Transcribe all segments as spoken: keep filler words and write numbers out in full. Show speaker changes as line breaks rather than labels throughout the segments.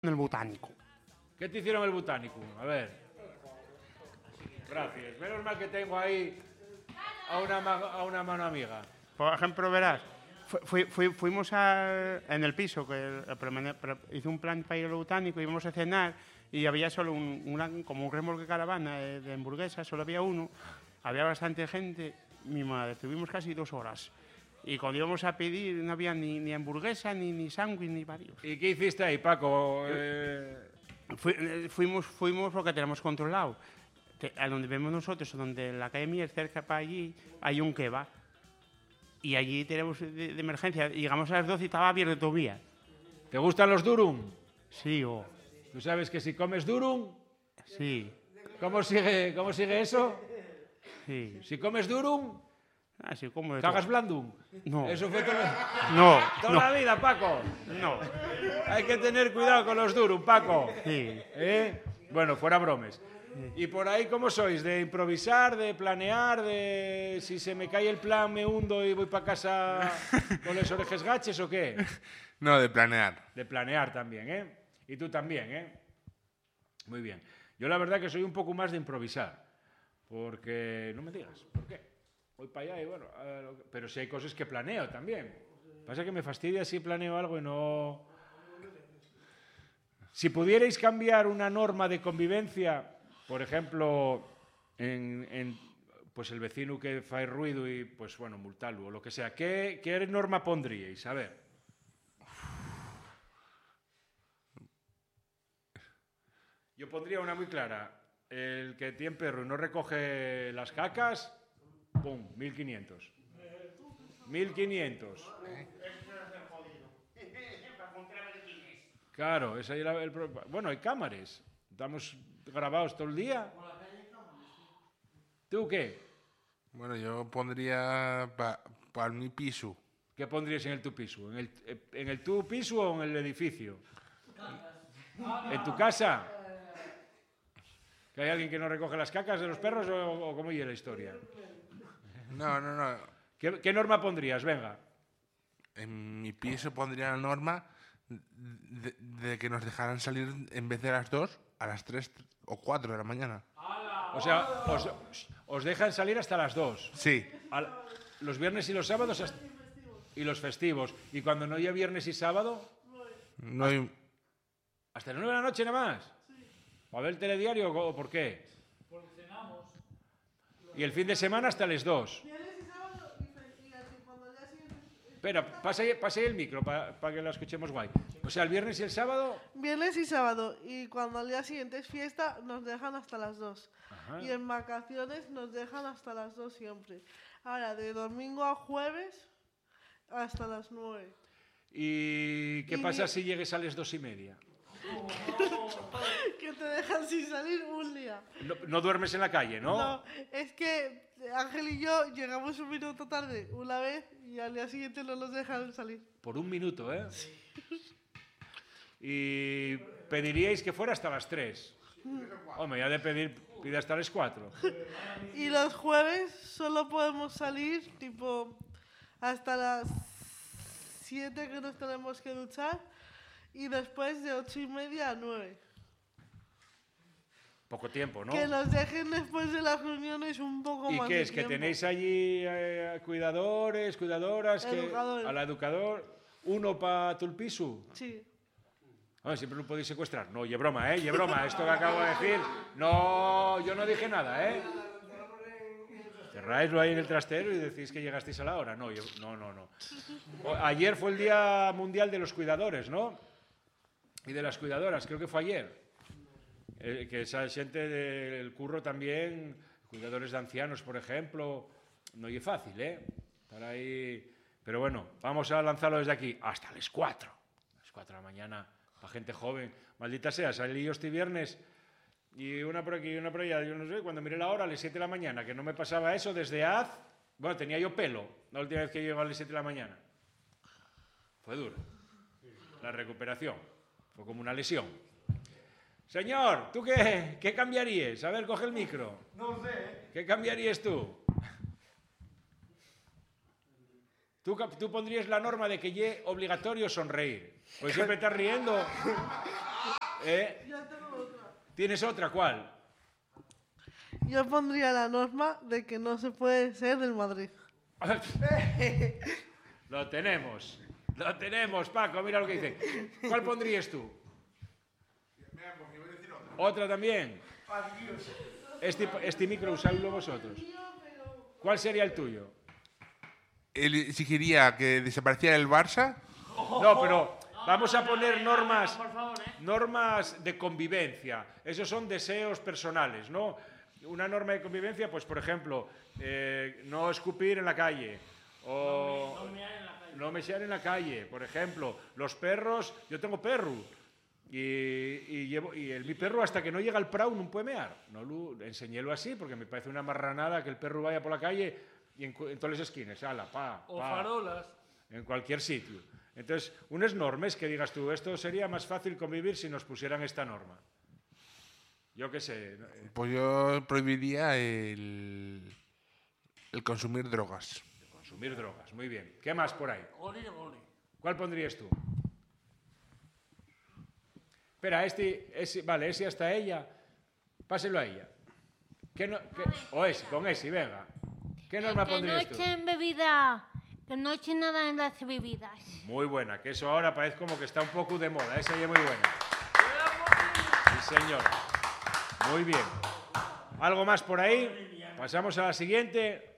en el botánico.
¿Qué te hicieron el botánico? A ver. Gracias. Menos mal que tengo ahí a una, a una mano amiga.
Por ejemplo, verás, fu fu fuimos a, en el piso, que hice un plan para ir al botánico, íbamos a cenar y había solo un, una, como un remolque caravana de, de hamburguesas, solo había uno, había bastante gente, mi madre, estuvimos casi dos horas. Y cuando íbamos a pedir no había ni, ni hamburguesa, ni, ni sándwich, ni varios.
¿Y qué hiciste ahí, Paco? Eh...
Fu fuimos, fuimos porque tenemos controlado. A donde vemos nosotros, donde la calle Mier, cerca para allí, hay un kebab. Y allí tenemos de, de emergencia. Llegamos a las doce y estaba abierto todavía.
¿Te gustan los durum?
Sí, o... Oh.
¿Tú sabes que si comes durum?
Sí.
¿Cómo sigue, cómo sigue eso?
Sí.
Si comes durum...
Así como de
¿Cagas blandum?
No.
Eso fue todo...
No.
Toda
no.
la vida, Paco.
No.
Hay que tener cuidado con los durum, Paco.
Sí.
¿Eh? Bueno, fuera bromes. ¿Y por ahí cómo sois? ¿De improvisar, de planear, de si se me cae el plan me hundo y voy para casa con los orejes gaches o qué?
No, de planear.
De planear también, ¿eh? Y tú también, ¿eh? Muy bien. Yo la verdad que soy un poco más de improvisar. Porque, no me digas, ¿por qué? Voy para allá y bueno, pero si hay cosas que planeo también. Pasa que me fastidia si planeo algo y no... Si pudierais cambiar una norma de convivencia, por ejemplo, en, en pues el vecino que fai ruido y, pues bueno, multarlo o lo que sea, ¿qué, qué norma pondríais? A ver. Yo pondría una muy clara. El que tiene perro y no recoge las cacas... ¡Pum! mil quinientos. mil quinientos. Claro, ese era el problema. Bueno, hay cámaras. Estamos grabados todo el día. ¿Tú qué?
Bueno, yo pondría para pa mi piso.
¿Qué pondrías en el tu piso? ¿En el, en el tu piso o en el edificio? ¿En tu casa? ¿Que hay alguien que no recoge las cacas de los perros o, o cómo iba la historia?
No, no, no.
¿Qué, ¿Qué norma pondrías? Venga.
En mi piso pondría la norma de, de que nos dejaran salir en vez de las dos, a las tres o cuatro de la mañana.
O sea, os, os dejan salir hasta las dos.
Sí.
A, los viernes y los sábados hasta, y los festivos. ¿Y cuando no haya viernes y sábado?
No hay...
¿Hasta las nueve de la noche nada más? ¿A ver el telediario o por qué?
Porque cenamos.
Y el fin de semana hasta las dos. Espera, pasa ahí, pasa ahí el micro para pa que la escuchemos guay. O sea, el viernes y el sábado...
Viernes y sábado. Y cuando al día siguiente es fiesta, nos dejan hasta las dos. Ajá. Y en vacaciones nos dejan hasta las dos siempre. Ahora, de domingo a jueves, hasta las nueve.
¿Y qué
y
pasa si llegues a las dos y media?
Que te dejan sin salir un día.
No, no duermes en la calle, ¿no?
No, es que Ángel y yo llegamos un minuto tarde una vez y al día siguiente no nos dejan salir.
Por un minuto, ¿eh? Sí. Y pediríais que fuera hasta las tres. Hombre, ya de pedir, pide hasta las cuatro.
Y los jueves solo podemos salir, tipo, hasta las siete que nos tenemos que duchar. Y después de ocho y media a nueve.
Poco tiempo, ¿no?
Que nos dejen después de las reuniones un poco
¿Y
más
qué
de
es?
tiempo.
¿Que tenéis allí eh, cuidadores, cuidadoras?
Educadores.
Que, a la educador, uno para tu piso?
Sí.
Ah, siempre lo podéis secuestrar. No, y broma, ¿eh? Y broma, esto que acabo de decir. No, yo no dije nada, ¿eh? Cerráislo ahí en el trastero y decís que llegasteis a la hora. No, yo, no, no, no. Ayer fue el Día Mundial de los Cuidadores, ¿no? Y de las cuidadoras, creo que fue ayer. Eh, que esa gente del curro también, cuidadores de ancianos, por ejemplo, no es fácil, ¿eh? Estar ahí... Pero bueno, vamos a lanzarlo desde aquí. Hasta las cuatro. A las cuatro de la mañana, para gente joven. Maldita sea, salí yo este viernes y una por aquí y una por allá. Yo no sé, cuando miré la hora, a las siete de la mañana, que no me pasaba eso desde haz... Bueno, tenía yo pelo la última vez que llego a las siete de la mañana. Fue duro. La recuperación. Fue como una lesión. Señor, ¿tú qué, qué cambiarías? A ver, coge el micro.
No sé.
¿Qué cambiarías tú? ¿Tú, tú pondrías la norma de que ye obligatorio sonreír? Pues siempre estás riendo. ¿Eh?
Yo tengo otra.
¿Tienes otra? ¿Cuál?
Yo pondría la norma de que no se puede ser del Madrid.
Lo tenemos. Lo tenemos, Paco. Mira lo que dice. ¿Cuál pondrías tú? ¿Otra también? Este, este micro usadlo vosotros. ¿Cuál sería el tuyo?
Él exigiría que desapareciera el Barça.
No, pero vamos a poner
venga,
normas,
por favor, ¿eh?
normas de convivencia. Esos son deseos personales, ¿no? Una norma de convivencia, pues por ejemplo, eh, no escupir en la calle o
No mear en la calle.
no mesear en la calle. Por ejemplo, los perros, yo tengo perro y, y llevo y el mi perro hasta que no llega al prau no puede mear. No lo enseñélo así porque me parece una marranada que el perro vaya por la calle y en, cu- en todas las esquinas, ala, pa,
O
pa,
farolas.
en cualquier sitio. Entonces, unas normas que digas tú, esto sería más fácil convivir si nos pusieran esta norma. Yo qué sé. ¿no?
Pues yo prohibiría el, el consumir drogas.
Consumir drogas, muy bien. ¿Qué más por ahí?
Goli, goli.
¿Cuál pondrías tú? Espera, este, ese, vale, ese hasta ella. Páselo a ella. ¿Qué no, qué- o ese, con ese, venga. ¿Qué norma
Que no
pondrías tú?
echen bebida, que no echen nada en las bebidas.
Muy buena, que eso ahora parece como que está un poco de moda. Esa ya es muy buena. Sí, señor. Muy bien. ¿Algo más por ahí? Pasamos a la siguiente.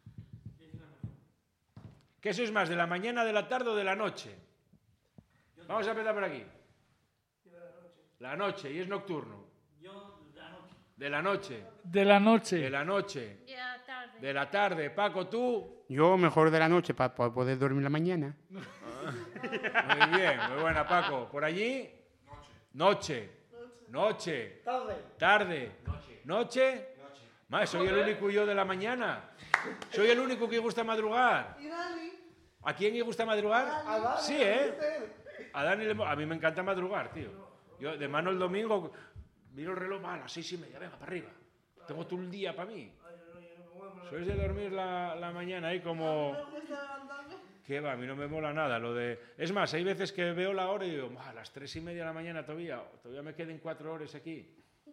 ¿Qué sois más, de la mañana, de la tarde o de la noche? Vamos a empezar por aquí. La noche, y es nocturno. De la noche.
De la noche.
De la noche.
Ya tarde.
De la tarde. Paco, tú.
Yo mejor de la noche para poder dormir la mañana.
Muy bien, muy buena, Paco. ¿Por allí? Noche. Noche. Tarde. Tarde. Noche. Noche. Soy el único yo de la mañana. Soy el único que gusta madrugar.
¿Y Dani?
¿A quién le gusta madrugar? Sí, ¿eh? A Dani le mo- a mí me encanta madrugar, tío. Yo de mano el domingo miro el reloj, va, a las seis y media, venga, para arriba. Tengo todo el día para mí. Sois de dormir la, la mañana ahí como...
¿Me gusta levantarme?
¿Qué va? A mí no me mola nada lo de... Es más, hay veces que veo la hora y digo, "Buah, a las tres y media de la mañana todavía, todavía me queden cuatro horas aquí.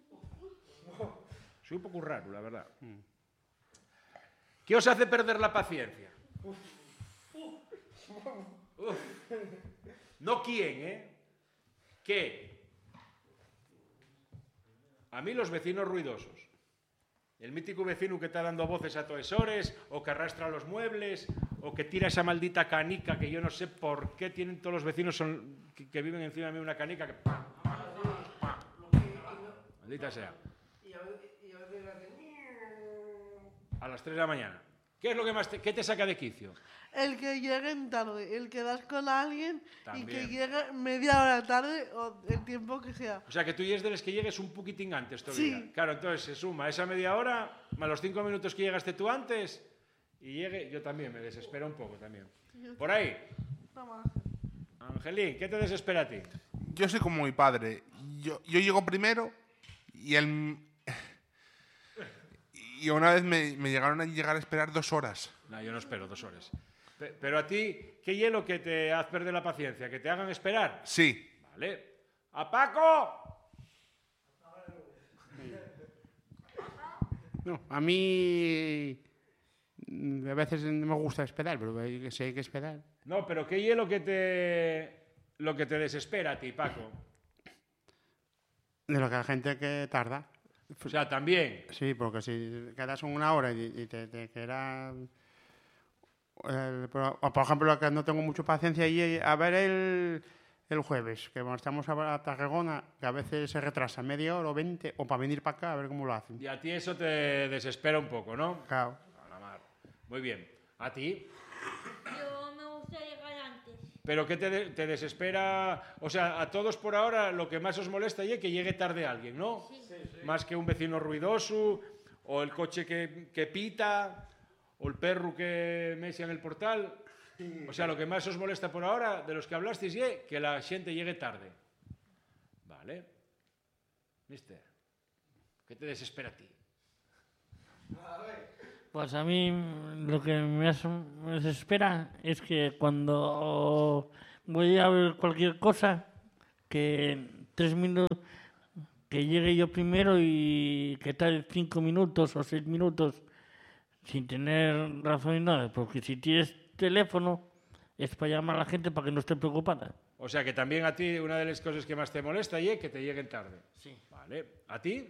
Soy un poco raro, la verdad. ¿Qué os hace perder la paciencia? Uf. No quién, ¿eh? ¿Qué? A mí los vecinos ruidosos. El mítico vecino que está dando voces a toesores, o que arrastra los muebles, o que tira esa maldita canica que yo no sé por qué tienen todos los vecinos son, que, que viven encima de mí una canica que... pa, pa, pa, pa. Maldita sea. A las tres de la mañana. ¿Qué es lo que más te, qué te saca de quicio?
El que lleguen tarde, el quedar con alguien y que
También.
llegue media hora tarde o el tiempo que sea.
O sea, que tú y es de los que llegues un poquitín antes todavía.
Sí.
Claro, entonces se suma esa media hora, más los cinco minutos que llegaste tú antes, y llegue... Yo también, me desespera un poco también. Por ahí,
Toma.
Angelín, ¿qué te desespera a ti?
Yo soy como mi padre. Yo, yo llego primero y él... Y una vez me, me llegaron a llegar a esperar dos horas.
No, yo no espero dos horas. Pe- Pero a ti, ¿qué hielo que te hace perder la paciencia? ¿Que te hagan esperar?
Sí.
Vale. ¡A Paco!
No, a mí mm, a veces no me gusta esperar, pero hay que- si hay que esperar.
No, pero ¿qué hielo que te... lo que te desespera a ti, Paco?
De lo que la gente que tarda.
O sea, también...
Sí, porque si quedas una hora y, y te, te queda... el- pero, o por ejemplo, lo que no tengo mucha paciencia y a ver el, el jueves, que cuando estamos a, a Tarragona, que a veces se retrasa media hora o veinte, o para venir para acá a ver cómo lo hacen.
Y a ti eso te desespera un poco, ¿no?
Claro.
A la mar. Muy bien. ¿A ti?
Yo me gusta llegar antes.
¿Pero qué te, de- te desespera? O sea, a todos por ahora lo que más os molesta es que llegue tarde alguien, ¿no? Más que un vecino ruidoso, o el coche que, que pita, o el perro que mesia en el portal. O sea, lo que más os molesta por ahora, de los que hablasteis, es que la gente llegue tarde. Vale. Mister, ¿qué te desespera a ti?
Pues a mí lo que me, as- me desespera es que cuando voy a ver cualquier cosa, que tres minutos, que llegue yo primero y que tarde cinco minutos o seis minutos sin tener razón ni nada, porque si tienes teléfono es para llamar a la gente para que no esté preocupada.
O sea que también a ti una de las cosas que más te molesta es que te lleguen tarde.
Sí.
Vale. ¿A ti?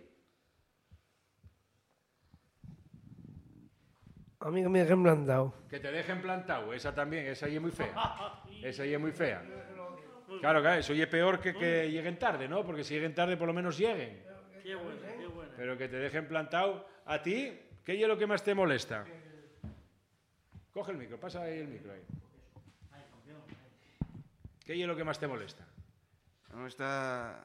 A mí que me dejen plantado.
Que te dejen plantado, esa también, esa ahí es muy fea. Esa ahí es muy fea. Claro, claro, eso ya es peor que que lleguen tarde, ¿no? Porque si lleguen tarde por lo menos lleguen.
Qué bueno, qué bueno.
Pero que te dejen plantado. ¿A ti? ¿Qué es lo que más te molesta? Coge el micro, pasa ahí el micro ahí. ¿Qué es lo que más te molesta?
No está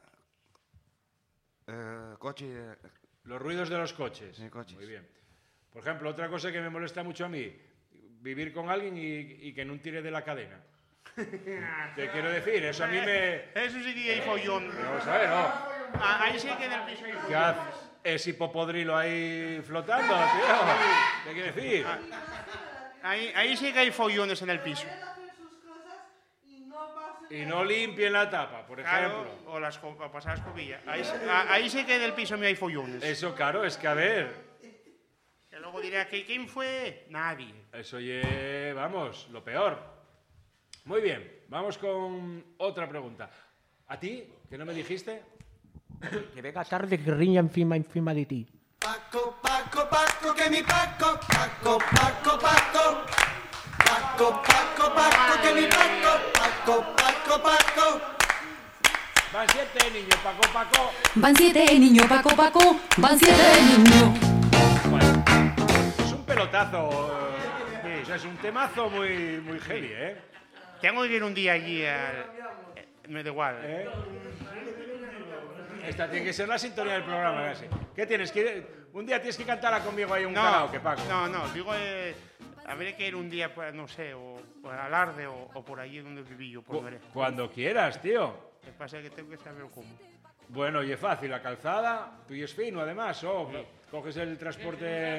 eh, coche. eh,
Los ruidos de los coches.
Sí, coches.
Muy bien. Por ejemplo, otra cosa que me molesta mucho a mí, vivir con alguien y, y que no tire de la cadena. Te quiero decir, eso a mí me...
Eso sí que hay follón.
No, ¿sabes? No.
Ah, Ahí sí que en el piso hay
¿Qué
follón.
haces? Ese hipopodrilo ahí flotando, tío. ¿Qué quiero decir?
Ahí, ahí sí que hay follones en el piso.
Él hace sus cosas y no pasa
Y no limpien la tapa, por
Claro,
ejemplo.
o, las, o pasar la escobilla. Ahí, sí- a- ahí sí que en el piso me hay follones.
Eso, claro, es que a ver,
Que luego dirá, que ¿quién fue? Nadie.
eso ye, vamos, lo peor. Muy bien, vamos con otra pregunta. ¿A ti? ¿Que no me dijiste?
Que venga tarde que riña encima, encima de ti.
Paco, Paco, Paco, que mi Paco, Paco, Paco, Paco. Paco, Paco, Paco, que mi Paco, Paco, Paco, Paco.
Van siete niños, Paco, Paco.
Van siete niños, Paco, Paco, van siete niños.
Bueno, es un pelotazo, eh, o sea, es un temazo muy, muy heavy, ¿eh?
Tengo que ir un día allí al... eh, Me da igual.
¿Eh? Esta tiene que ser la sintonía del programa, casi. ¿Qué tienes que ir? Un día tienes que cantarla conmigo ahí un
No,
karaoke, Paco.
no, no, digo, eh, habría que ir un día, pues, no sé, o, o al Alarde o, o por allí donde viví yo, por
Cu-
ver.
Cuando quieras, tío.
Lo que pasa es que tengo que saber cómo.
Bueno, y es fácil, la calzada, tú y es fino además, oh, coges el transporte...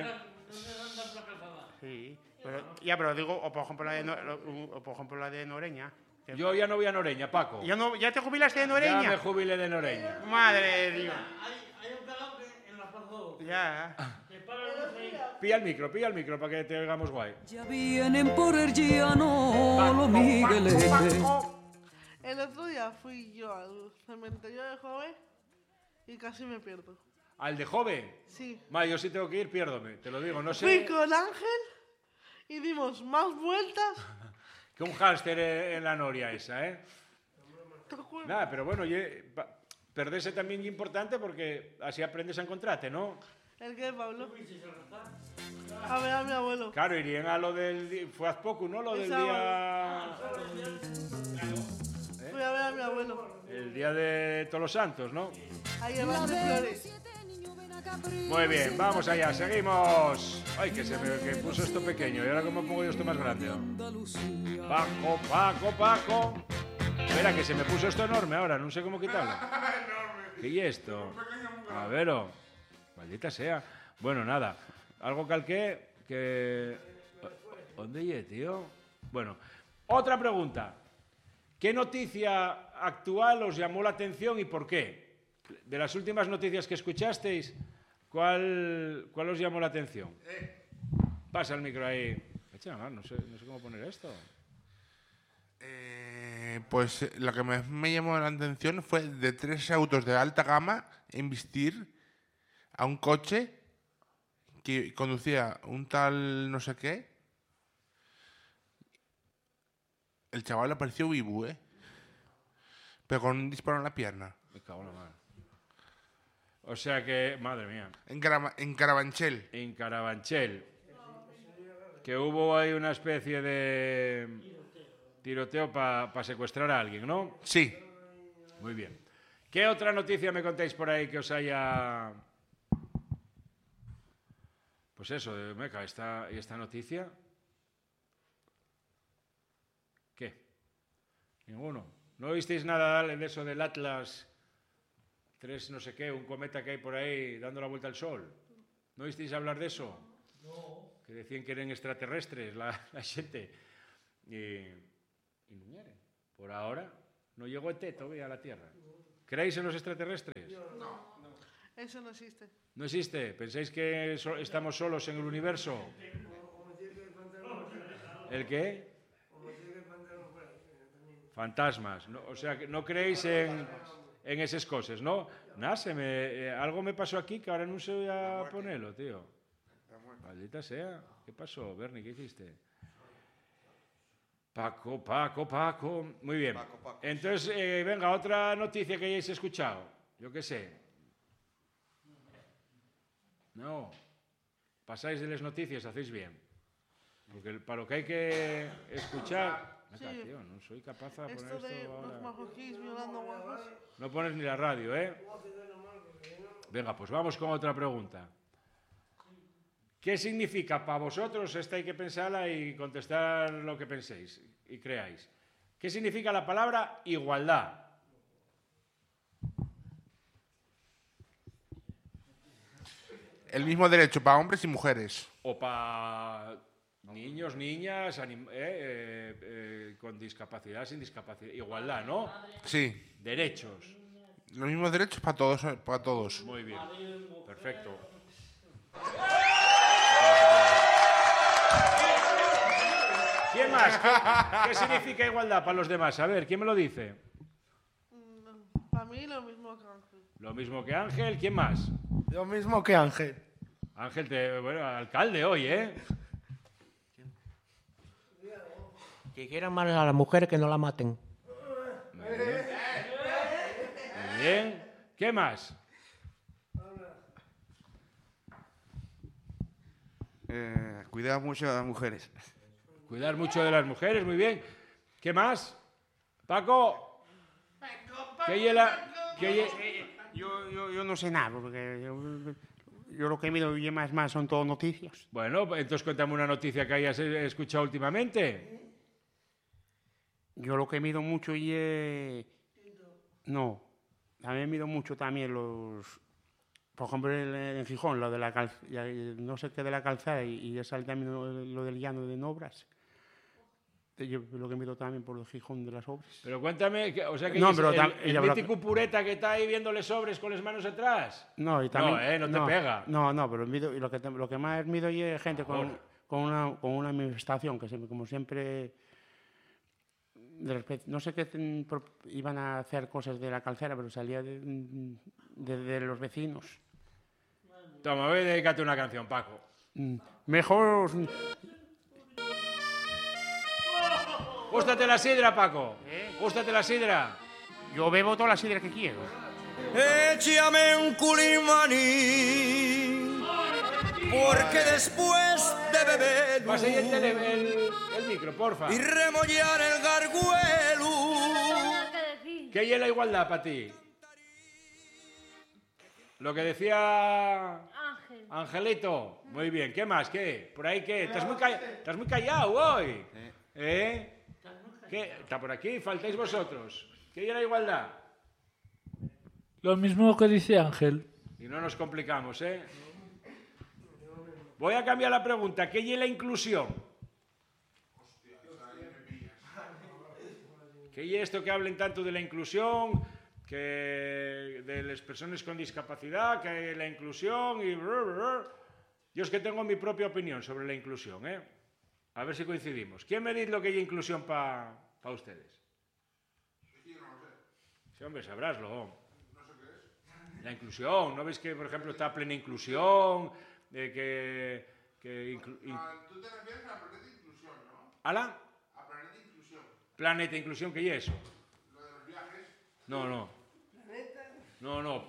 Sí, pero, ya, pero digo, o por ejemplo la de, No- o por ejemplo, la de Noreña. que-
Yo ya no voy a Noreña, Paco.
¿Ya, no, ¿Ya te jubilaste de Noreña?
Ya me jubilé de Noreña.
Madre de Dios.
Hay un karaoke en la Plaza dos.
Ya.
Pilla el micro, pilla el micro para que te oigamos guay.
Ya vienen por el llano los migueletes.
El otro día fui yo al cementerio de Jove y casi me pierdo.
¿Al de joven?
Sí.
Ma, yo sí tengo que ir, piérdome, te lo digo, no
Fui
sé...
con Ángel y dimos más vueltas.
Que un hámster en la noria esa, ¿eh?
¿Te acuerdas?
Nada, pero bueno, ye- pa- perderse también es importante porque así aprendes a encontrarte, ¿no?
¿El qué, Pablo? A ver a mi abuelo.
Claro, irían a lo del... di- Fue hace poco, ¿no? Lo
El
del
sábado.
día...
Fui a ver a mi abuelo.
El día de Todos los Santos, ¿no?
Ahí en las flores.
Muy bien, vamos allá, seguimos. Ay, que se me que puso esto pequeño. ¿Y ahora cómo pongo yo esto más grande? Paco, Paco, Paco. Espera, que se me puso esto enorme ahora, no sé cómo quitarlo. ¿Qué es esto? A ver, oh. Maldita sea. Bueno, nada. Algo calqué que... ¿Dónde llegué, tío? Bueno, otra pregunta. ¿Qué noticia actual os llamó la atención y por qué? De las últimas noticias que escuchasteis, ¿cuál, cuál os llamó la atención? Pasa el micro ahí. Echa la mano, no sé, no sé cómo poner esto.
Eh, pues eh, lo que me, me llamó la atención fue de tres autos de alta gama investir a un coche que conducía un tal no sé qué. El chaval apareció vivo, ¿eh? Pero con un disparo en la pierna.
Me cago en la mano. O sea que, madre mía.
En, Carava- en Carabanchel.
En Carabanchel. Que hubo ahí una especie de tiroteo para secuestrar a alguien, ¿no?
Sí.
Muy bien. ¿Qué otra noticia me contáis por ahí que os haya... Pues eso, de Meca, esta, ¿y esta noticia? ¿Qué? Ninguno. ¿No visteis nada de eso del Atlas tres no sé qué, un cometa que hay por ahí dando la vuelta al Sol? ¿No visteis hablar de eso? No. Que decían que eran extraterrestres la, la gente. Y, y no eran. Por ahora no llegó E T todavía a la Tierra. ¿Creéis en los extraterrestres?
No. Eso no existe.
¿No existe? ¿Pensáis que so- estamos solos en el universo? ¿El qué? Fantasmas. No, o sea, que no creéis en, en esas cosas, ¿no? Nada, se me, eh, algo me pasó aquí que ahora no sé voy a ponerlo, tío. Maldita sea. ¿Qué pasó, Bernie? ¿Qué hiciste? Paco, Paco, Paco. Muy bien. Entonces, eh, venga, otra noticia que hayáis escuchado. Yo qué sé. No. Pasáis de las noticias, hacéis bien. Porque el- para lo que hay que escuchar...
Sí.
Venga, tío, no soy capaz de poner
Esto
esto
de
ahora.
los marroquíes violando guapas.
No pones ni la radio, ¿eh? Venga, pues vamos con otra pregunta. ¿Qué significa para vosotros? Esta hay que pensarla y contestar lo que penséis y creáis. ¿Qué significa la palabra igualdad?
El mismo derecho para hombres y mujeres.
O para niños, niñas, anim- eh, eh, eh, con discapacidad, sin discapacidad. Igualdad, ¿no?
Sí.
Derechos.
Los mismos derechos para todos. Para todos.
Muy bien. Perfecto. ¿Quién más? ¿Qué, qué significa igualdad para los demás? A ver, ¿quién me lo dice?
Para mí lo mismo que Ángel.
Lo mismo que Ángel. ¿Quién más?
Lo mismo que Ángel.
Ángel, te, bueno, alcalde hoy, ¿eh?
Que quieran mal a la mujer, que no la maten.
Muy bien. Muy bien. ¿Qué más?
Eh, cuidar mucho a las mujeres.
Cuidar mucho de las mujeres, muy bien. ¿Qué más? Paco. ¿Qué hiela? ¿Qué hie-
Yo, yo, yo no sé nada, porque yo, yo lo que miro y más, más son todo noticias.
Bueno, entonces cuéntame una noticia que hayas eh, escuchado últimamente.
Yo lo que miro mucho y eh, no, también miro mucho también los, por ejemplo en, en Gijón, lo de la calz- ya, eh, no sé qué de la calzada y, y sale también lo, lo del llano de Nobras. Yo lo que miro también por el Gijón de las obras.
Pero cuéntame, que- o sea que
No,
es
pero
el,
tam-
el
ella habrá-
mítico pureta que está ahí viéndole sobres con las manos atrás.
No, y también,
No, eh, no te pega.
No, no, pero mido, y lo, que, te- lo que más mido y es gente con,
Joder.
con, una, con una manifestación que siempre, como siempre, de respe- no sé qué ten- pro- iban a hacer cosas de la calcera, pero salía de, de- de los vecinos.
Toma, voy a dedicarte una canción, Paco.
Mm, Mejor...
Gústate la sidra, Paco. Gústate la sidra.
Yo bebo toda la sidra que quiero.
Échame un culimaní, porque después de beber
Pasa ahí el, tele- el, el micro, porfa.
y remollar el garguelo,
¿Qué hay en la igualdad para ti? Lo que decía
Ángel.
Angelito. Muy bien. ¿Qué más? ¿Qué? ¿Por ahí qué? ¿Estás muy, ca- estás muy callado hoy? ¿Eh? ¿Qué? Está por aquí, faltáis vosotros. ¿Qué hay en la igualdad?
Lo mismo que dice Ángel.
Y no nos complicamos, ¿eh? Voy a cambiar la pregunta. ¿Qué hay en la inclusión? ¿Qué hay esto que hablen tanto de la inclusión, que de las personas con discapacidad, que hay la inclusión y... Yo es que tengo mi propia opinión sobre la inclusión, ¿eh? A ver si coincidimos. ¿Quién me dice lo que hay inclusión para ustedes? Sí, hombre, sabráslo. La inclusión, ¿no veis que, por ejemplo, está plena inclusión? De que... que inclu- in-
Tú te refieres a la planeta inclusión, ¿no?
¿Ala?
A planeta inclusión.
Planeta inclusión, ¿qué es eso?
Lo de los viajes.
No, no. No, no.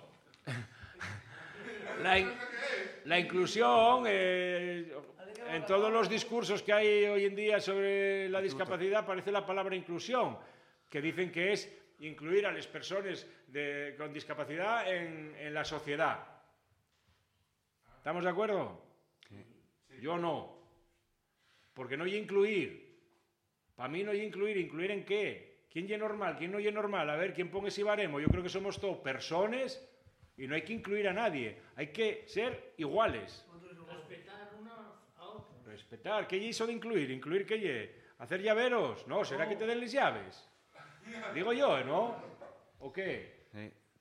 La, in- la inclusión, eh, en todos los discursos que hay hoy en día sobre la discapacidad aparece la palabra inclusión, que dicen que es incluir a las personas de- con discapacidad en, en la sociedad. ¿Estamos de acuerdo? Yo no. Porque no hay incluir. Para mí no hay incluir. ¿Incluir en qué? ¿Quién es normal? ¿Quién no es normal? A ver, ¿quién pone si baremo? Yo creo que somos todos personas y no hay que incluir a nadie. Hay que ser iguales.
Respetar unos a otros.
Respetar. ¿Qué es eso de incluir? ¿Incluir qué es? ¿Hacer llaveros? No, ¿será que te den las llaves? Digo yo, ¿no? ¿O qué?
Sí.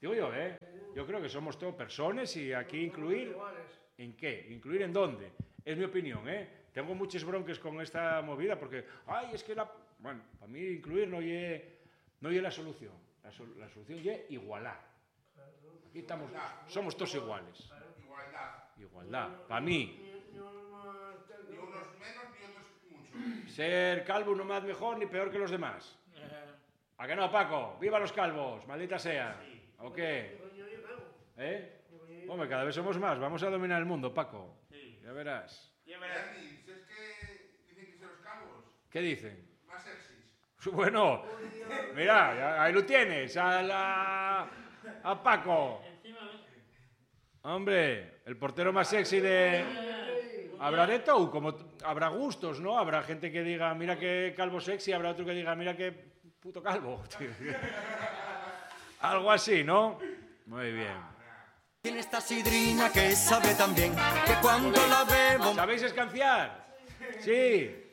Digo yo, ¿eh? Yo creo que somos todos personas y aquí incluir... ¿En qué? ¿Incluir en dónde? Es mi opinión, ¿eh? Tengo muchos bronques con esta movida porque, ay, es que la... Bueno, para mí incluir no es no la solución. La, sol, la solución es igualar. Aquí estamos, somos todos iguales.
Igualdad.
Igualdad. Para mí.
Ni unos menos ni otros mucho.
Ser calvo no más mejor ni peor que los demás. ¿A qué no, Paco? ¡Viva los calvos! ¡Maldita sea! ¿O qué? ¿Eh? Hombre, cada vez somos más. Vamos a dominar el mundo, Paco. Ya verás.
Ya verás. ¿Sabes qué dicen que son los calvos?
¿Qué dicen?
Más sexys.
Bueno, mira, ahí lo tienes. A, la... a Paco. Hombre, el portero más sexy de... Habrá de todo, como habrá gustos, ¿no? Habrá gente que diga, mira qué calvo sexy, habrá otro que diga, mira qué puto calvo. Algo así, ¿no? Muy bien.
Tiene esta sidrina que sabe tan bien que cuando la bebo...
¿Sabéis escanciar? Sí.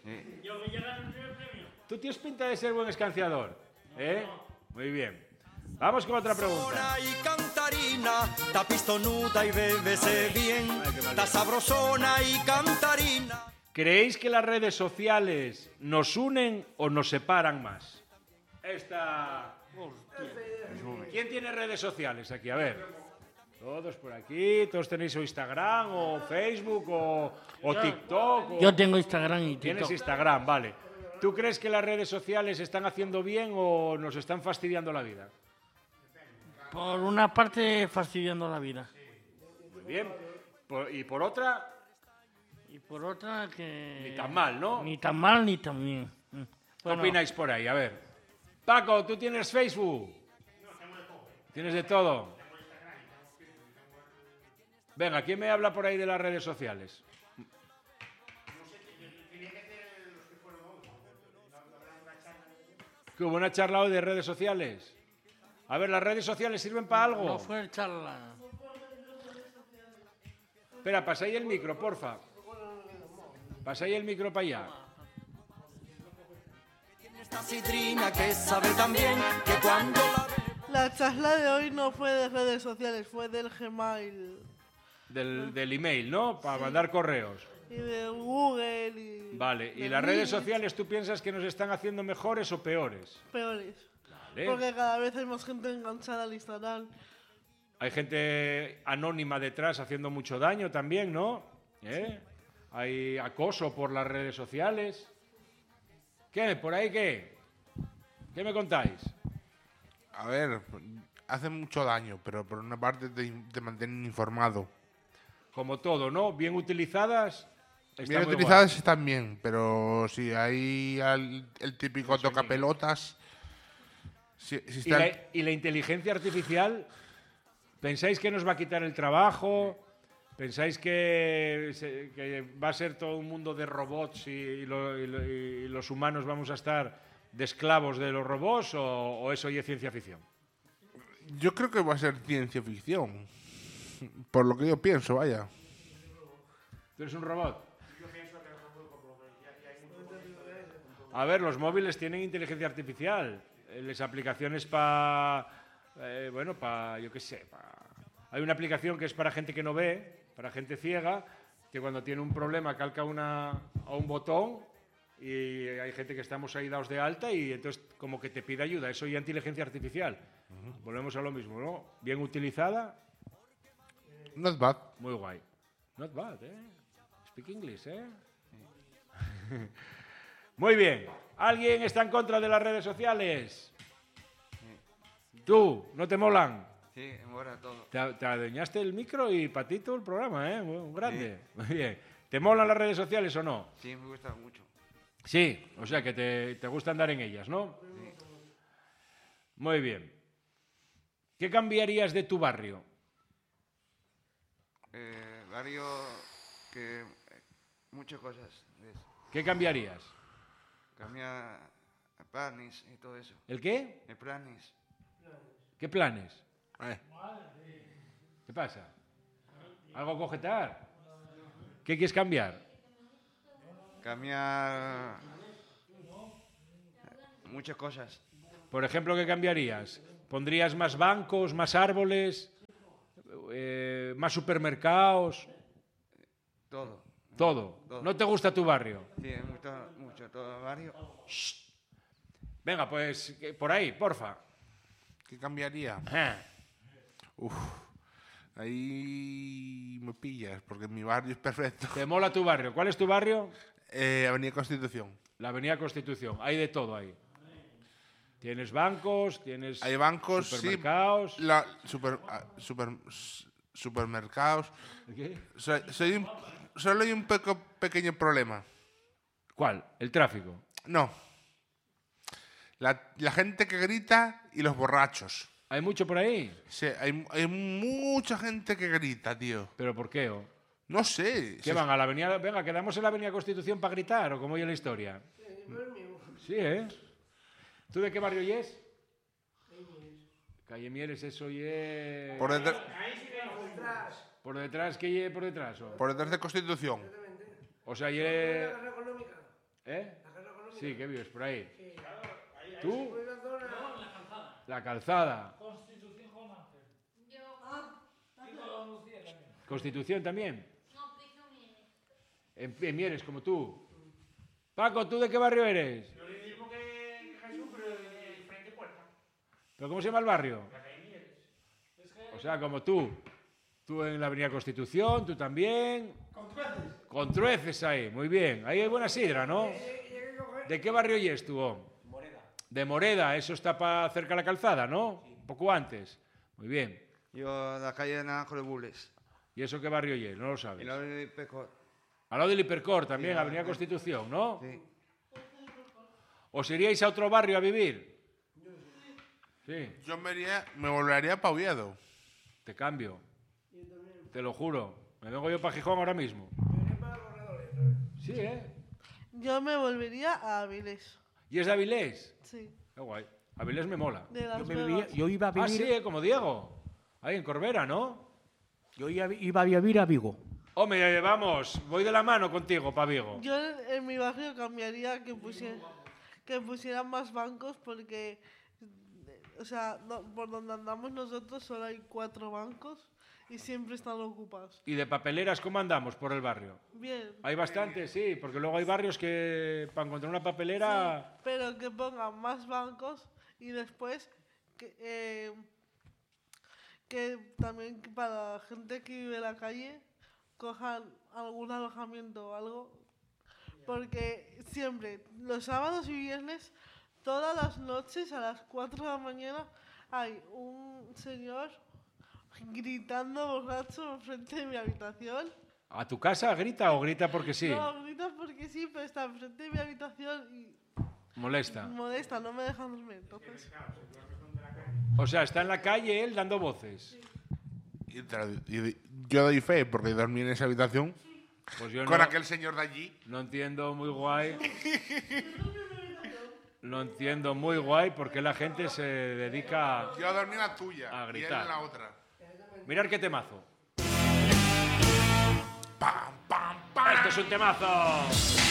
Tú tienes pinta de ser buen escanciador, ¿eh? Muy bien. Vamos con otra pregunta.
Y cantarina, ta pistonuda y bébese bien, ta sabrosona y cantarina.
¿Creéis que las redes sociales nos unen o nos separan más? Esta... ¿Quién tiene redes sociales aquí? A ver. Todos por aquí, todos tenéis o Instagram o Facebook o, o TikTok. O...
Yo tengo Instagram y TikTok.
Tienes Instagram, vale. ¿Tú crees que las redes sociales están haciendo bien o nos están fastidiando la vida?
Por una parte, fastidiando la vida.
Muy bien. Por, ¿Y por otra?
Y por otra que...
Ni tan mal, ¿no?
Ni tan mal ni tan bien.
¿Qué
Bueno,
opináis por ahí? A ver. Paco, ¿tú tienes Facebook? ¿Tienes de todo? Venga, ¿quién me habla por ahí de las redes sociales? ¿Que hubo una charla hoy de redes sociales? A ver, ¿las redes sociales sirven para algo?
no fue charla.
Espera, pasáis el micro, porfa. Pasáis el micro para allá.
Esta sidrina que sabe tan bien que cuando la bebo...
La charla de hoy no fue de redes sociales, fue del Gmail.
Del, del email, ¿no? Para mandar correos.
Y de Google y...
Vale, ¿y
de
las redes
Meet,
sociales tú piensas que nos están haciendo mejores o peores?
Peores.
Vale.
Porque cada vez hay más gente enganchada al Instagram.
Hay gente anónima detrás haciendo mucho daño también, ¿no? ¿Eh? Hay acoso por las redes sociales. ¿Qué? ¿Por ahí qué? ¿Qué me contáis?
A ver, hace mucho daño, pero por una parte te, te mantienen informado.
Como todo, ¿no? Bien utilizadas. Está
Bien
muy
utilizadas
guay.
están bien, pero si hay al- el típico tocapelotas... Si, si
¿Y
está
la,
el-
y la inteligencia artificial? ¿Pensáis que nos va a quitar el trabajo? ¿Pensáis que, se- que va a ser todo un mundo de robots y, y lo- y lo- y los humanos vamos a estar de esclavos de los robots o, o eso ya es ciencia ficción?
Yo creo que va a ser ciencia ficción. Por lo que yo pienso, vaya.
¿Tú eres un robot? A ver, los móviles tienen inteligencia artificial. Eh, Las aplicaciones para... Eh, bueno, para... Yo qué sé. Pa... Hay una aplicación que es para gente que no ve, para gente ciega, que cuando tiene un problema calca una, a un botón y hay gente que estamos ahí dados de alta y entonces como que te pide ayuda. Eso ya es inteligencia artificial. Volvemos a lo mismo, ¿no? Bien utilizada.
Not bad.
Muy guay. Not bad, ¿eh? Speak English, ¿eh? Muy bien. ¿Alguien está en contra de las redes sociales? ¿Tú? ¿No te molan?
Sí, mola todo.
Te, te adueñaste el micro y patito el programa, ¿eh? Muy, muy grande. Muy bien. ¿Te molan las redes sociales o no?
Sí, me gusta mucho.
Sí, o sea que te, te gusta andar en ellas, ¿no?
Sí.
Muy bien. ¿Qué cambiarías de tu barrio?
Eh, barrio que... eh, muchas cosas. ¿ves?
¿Qué cambiarías?
Cambia planes y todo eso.
¿El qué?
El planes.
¿Qué planes? ¿Qué pasa? ¿Algo a cogetar? ¿Qué quieres cambiar?
Cambiar muchas cosas.
Por ejemplo, ¿qué cambiarías? ¿Pondrías más bancos, más árboles, eh, más supermercados?
Todo.
Todo.
Todo.
¿No te gusta tu barrio?
Sí, me gusta mucho todo el barrio.
Shh. Venga, pues que- por ahí, porfa.
¿Qué cambiaría?
Ah.
Uf, ahí me pillas, porque mi barrio es perfecto.
¿Te mola tu barrio? ¿Cuál es tu barrio?
Eh, Avenida Constitución.
La Avenida Constitución. Hay de todo ahí. Tienes bancos, tienes
Hay bancos,
supermercados.
sí. La, super, ah, super, s- supermercados.
¿Qué?
Soy, soy un, solo hay un peco- pequeño problema.
¿Cuál? ¿El tráfico?
No. La, la gente que grita y los borrachos.
¿Hay mucho por ahí?
Sí, hay, hay mucha gente que grita, tío.
¿Pero por qué? o?
No sé.
¿Qué
se-
van a la avenida? Venga, quedamos en la Avenida Constitución para gritar, ¿o cómo oye la historia? Sí, ¿eh? ¿Tú de qué barrio es? Calle Mieres, eso ye...
Por detrás,
¿Por detrás? ¿Qué ye por detrás? o?
por detrás de Constitución.
O sea, ye... ¿Eh? Sí, que vives por ahí. ¿Tú? La calzada. ¿Constitución también? En, en Mieres, como tú. Paco, ¿tú de qué barrio eres?
Yo le digo que Jesús, pero de diferente puerta.
¿Pero cómo se llama el barrio?
La calle Mieres.
O sea, como tú. Tú en la Avenida Constitución, tú también.
Con trueces.
Con trueces ahí, muy bien. Ahí hay buena sidra, ¿no? ¿De qué barrio es tú? oh? De Moreda, eso está para cerca de la calzada, ¿no? Un poco antes. Muy bien.
Yo la calle de Naranjo de Bules.
¿Y eso qué barrio es? No lo sabes.
Y la de Pecor.
Al lado del Hipercor también,
Sí,
Avenida
sí.
Constitución, ¿no?
Sí.
¿Os iríais a otro barrio a vivir? Sí,
Yo me, iría, me volvería para Oviedo.
te cambio. Te lo juro. Me vengo yo para Gijón ahora mismo. Sí, ¿eh?
Yo me volvería a Avilés.
¿Y es de Avilés?
Sí.
Qué guay. Avilés me mola.
De Las
Yo, me
Vegas.
vivía- yo iba a
Ah,
vivir,
sí, ¿eh? Como Diego. Ahí en Corbera, ¿no?
yo iba, iba a vivir a Vigo.
Hombre, vamos, voy de la mano contigo, pa' Vigo.
Yo en, en mi barrio cambiaría que, pusie- que pusieran más bancos porque, eh, o sea, no- por donde andamos nosotros solo hay cuatro bancos y siempre están ocupados.
¿Y de papeleras cómo andamos por el barrio?
Bien.
Hay bastantes, sí, porque luego hay barrios que para encontrar una papelera...
Pero que pongan más bancos y después que, eh, que también que para la gente que vive en la calle cojan algún alojamiento o algo. Porque siempre, los sábados y viernes, todas las noches a las cuatro de la mañana hay un señor gritando borracho enfrente de mi habitación.
¿A tu casa grita o grita porque sí?
No, grita porque sí, pero está enfrente de mi habitación y
Molesta.
molesta, no me dejan dormir. Entonces,
O sea, está en la calle él dando voces.
Y te lo- y yo doy fe, porque dormí en esa habitación
Pues yo
con
no,
aquel señor de allí.
no entiendo muy guay. No entiendo muy guay por qué la gente se dedica a...
Yo dormí en la tuya
A
y él
gritar.
en la otra.
Mirar qué temazo.
¡Pam, pam, pam!
¡Esto es un temazo!